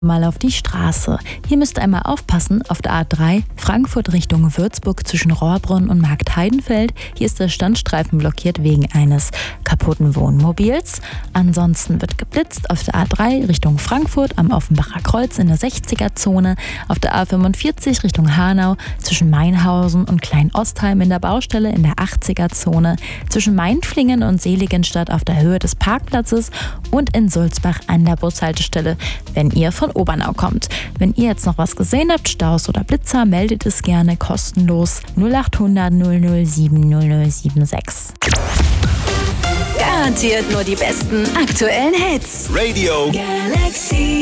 Mal auf die Straße. Hier müsst ihr einmal aufpassen, auf der A3 Frankfurt Richtung Würzburg zwischen Rohrbrunn und Marktheidenfeld. Hier ist der Standstreifen blockiert wegen eines kaputten Wohnmobils. Ansonsten wird geblitzt auf der A3 Richtung Frankfurt am Offenbacher Kreuz in der 60er-Zone. Auf der A45 Richtung Hanau zwischen Mainhausen und Klein-Ostheim in der Baustelle in der 80er-Zone. Zwischen Mainflingen und Seligenstadt auf der Höhe des Parkplatzes und in Sulzbach an der Bushaltestelle, wenn ihr von Obernau kommt. Wenn ihr jetzt noch was gesehen habt, Staus oder Blitzer, meldet es gerne kostenlos 0800 007 0076. Garantiert nur die besten aktuellen Hits. Radio Galaxy.